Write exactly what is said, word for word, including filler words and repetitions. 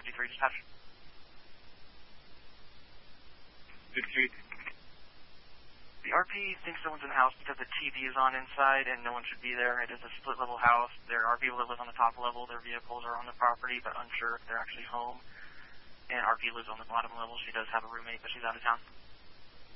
fifty-three dispatch. fifty-three. The R P thinks someone's in the house because the T V is on inside and no one should be there. It is a split-level house. There are people that live on the top level. Their vehicles are on the property, but unsure if they're actually home. And R P lives on the bottom level. She does have a roommate, but she's out of town.